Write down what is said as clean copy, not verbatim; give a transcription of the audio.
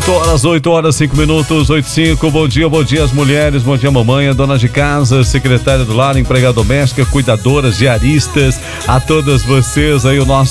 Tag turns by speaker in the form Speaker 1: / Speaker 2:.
Speaker 1: 8h, 5 minutos, 8h05. Bom dia às mulheres, bom dia mamãe, a dona de casa, secretária do lar, empregada doméstica, cuidadoras, diaristas, a todas vocês aí, o nosso